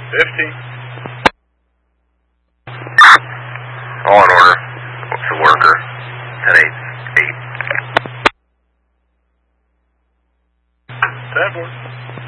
15. All in order. What's the worker? 10-8. 10-4.